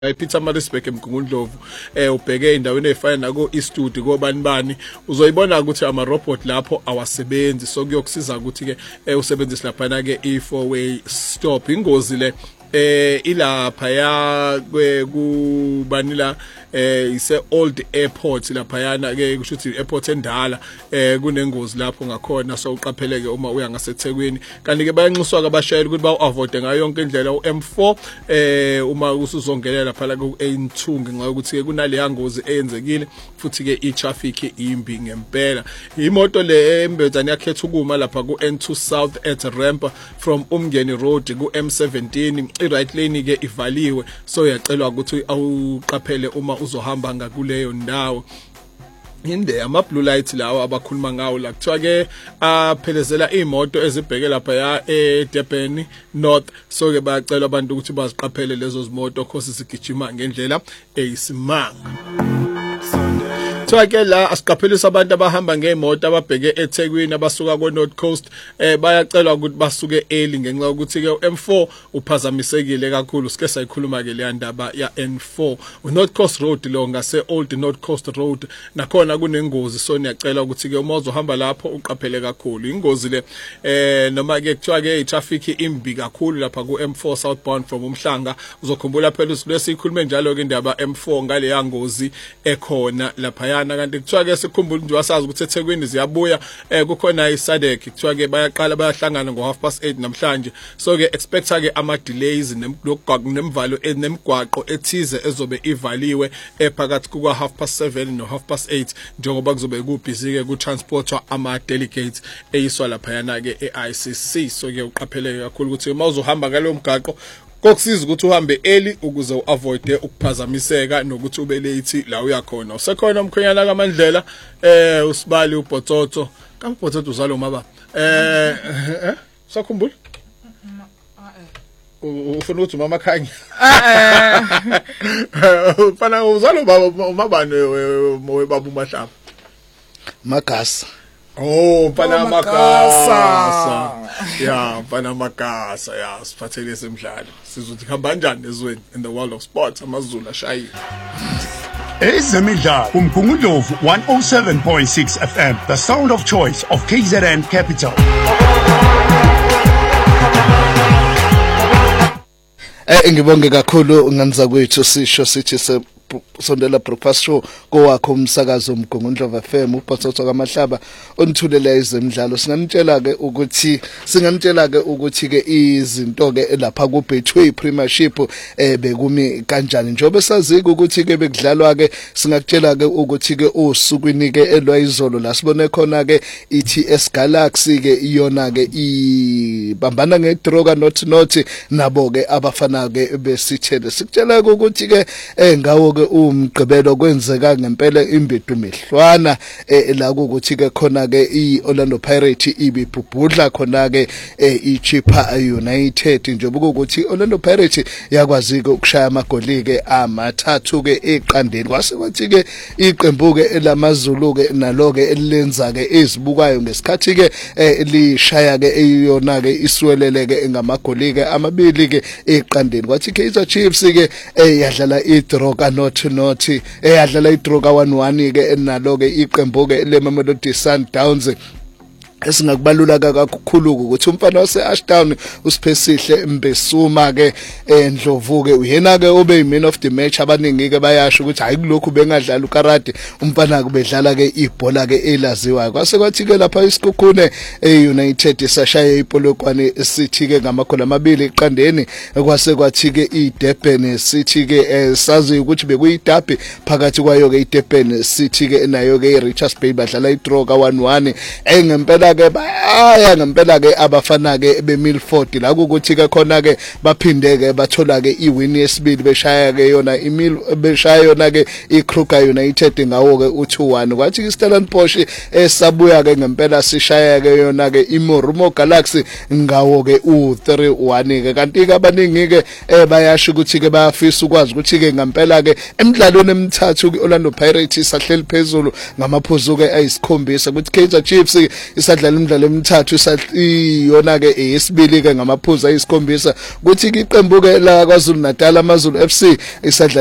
Peter Marisbeck eMgungundlovu ubheke endaweni efana nako iStudio kobanibani uzoyibona ukuthi ama robot lapho awasebenzi so kuyokusiza ukuthi ke usebenzise lapha ke i4-way stop ingozi le ilapha ya kubanila ise old airport lapha yana ke kusho ukuthi airport endala kunengozi lapho ngakhona so uqapheleke uma uya ngaseThekwini kanti ke bayanxuswa abashayeli ukuthi bawu-avoid ngayo yonke indlela uM4 uma usuzongelela lapha ku A2 ngenxa yokuthi ke kunaleya ngozi eyenzekile futhi ke itraffic imbi ngempela imoto le embezani yakhetha ukuma lapha ku N2 South at ramp from Umngeni Road ku M17 i-right lane ke ivaliwe so uyacelwa ukuthi awuqaphele uma uzohamba ngakuleyo ndawo inde ama blue light lawa abakhuluma ngawo la kuthiwa ke aphelezela imoto ezibheke lapha ya eDurban North so ke bayacela abantu ukuthi baziqaphele lezo zimoto cause sigijima ngendlela eyisimanga ke la asiqaphelisa abantu abahamba ngeemoto ababheke eThekwini abasuka ku-North Coast bayacelwa ukuthi basuke early ngenxa yokuthi ke u-M4 uphazamisekile kakhulu sike sayikhuluma ke le ndaba ya N4 uNorth Coast Road lo ngase Old North Coast Road nakhona kunengozi so niyacela ukuthi ke uma uzohamba lapho uqaphele kakhulu ingozi le noma ke kuthiwa ke itraffic imbi kakhulu lapha ku-M4 southbound from uMhlanga uzokhumbula phela lesikhulume njalo ke indaba M4 ngale yangozi ekhona lapha kanti kuthiwa ke sikhumbula nje wasazi ukuthi eThekwini ziyabuya kukhona iSADC kuthiwa ke bayaqala bayahlangana ngo8:30 namhlanje so ke expecta ke ama delays nemvalo nemigwaqo ethize ezobe ivaliwe phakathi kuka 7:30 no 8:30 njengoba kuzobe kubusy ke ku transportwa ama delegates eyiswa lapha yana ke eICC so ke uqapheleke kakhulu ukuthi uma uzohamba ngalo mgaqo kokusiza ukuthi uhambe early ukuze uavoid ukuphazamiseka nokuthi ube late la uyakhona usekhona umkhonyana kaMandlela usibali uBhotsoto kaMbhotsoto uzalo maba sakhumbula ufuna ukuthi mama khanya ufana uzalo baba mabane webaba uMahlaba Magasa Pana Makasa. Yeah, Pana Makasa. Yeah, siphathele semidlalo. Sizothi khamba kanjani ezweni in the world of sports amaZulu ashayi. Ezemidlalo uMgungundlovu 107.6 FM, the sound of choice of KZN Capital. Ngibonge kakhulu nganza kwethu sisho sithi sondela breakfast show kowakho umsakazo uMgungundlovu FM uBhotsoto kaMahlaba onithulela izemidlalo singamtshela ke ukuthi ke izinto ke lapha ku Betway Premiership bekumi kanjani njobe sazike ukuthi ke bekudlalwa ke singakutshela ke ukuthi ke usukwini ke elwayizolo la sibone khona ke iTS Galaxy ke iyona ke ibambana ngedraw ka not nabo ke abafana ke besithele sikutshela ukuthi ke ngawo umgqibelo kwenzeka ngempela imbidu mihlwana la ukuthi ke khona ke iOrlando Pirates ibibhubhudla khona ke iChippa United njengoba ukuthi iOrlando Pirates yakwazi ukushaya amagoli ke amathathu ke eqandeni kwase kwathi ke iqembu ke elamaZulu ke nalo ke elenza ke ezibukayo ngesikhathi ke lishaya ke eyona ke iswelele ke ngamagoli ke amabili ke eqandeni kwathi Kaizer Chiefs ke yadlala idraw ka not eyadlala idraw ka 1-1 ke nalo ke iqembu ke leMamelodi Sundowns esingakubalula kakhulu ukuthi umfana waseAshdown uSiphesihle Mbesuma ke Ndlovu ke uyena ke obe iman of the match abaningi ke bayasho ukuthi hayi kulokhu bengadlala ukarate umfana kubedlala ke ibhola ke elaziwayo kwase kwathi ke lapha isikhukhune eUnited sashaya iPolokwane City ke ngamakhola amabili eqandeni kwase kwathi ke iDurban City ke sazi ukuthi bekuyidabi phakathi kwayo ke iDurban City ke nayo ke iRichards Bay badlala idraw ka 1-1 ngempela ke baya ngempela ke abafana ke beMilford la ukuthi ke khona ke baphinde ke bathola ke iwin yesibili beshaya ke yona beshaya yona ke iKruger United ngawo ke u2-1 kwathi iStellenbosch esabuya ke ngempela sishaya ke yona ke iMorumo Galaxy ngawo ke u3-1 ke kanti ke abaningi ke bayasho ukuthi ke bayafisa ukwazi ukuthi ke ngempela ke emidlalweni emithathu ke Orlando Pirates sahleli phezulu ngamaphuzu ke ayisikhombisa ukuthi Kaizer Chiefs isadlala imidlalo emithathu iyona ke eyesibili ke ngamaphuzu ayisikhombisa kuthi iqembu ke la KwaZulu Natal AmaZulu FC isadlala